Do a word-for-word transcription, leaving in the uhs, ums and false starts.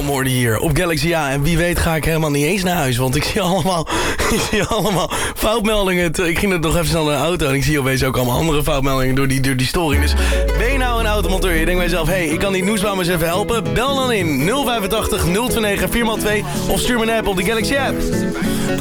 Home hoorde hier op Galaxy A. En wie weet ga ik helemaal niet eens naar huis. Want ik zie allemaal, ik zie allemaal foutmeldingen. Ik ging er nog even snel naar de auto. En ik zie opeens ook allemaal andere foutmeldingen door die, door die storing. Dus ben je nou een automonteur? Je denkt bij jezelf, hé, hey, ik kan die Noesbaum eens even helpen. Bel dan in nul vijfentachtig nul negen vier twee of stuur me een app op de Galaxy app.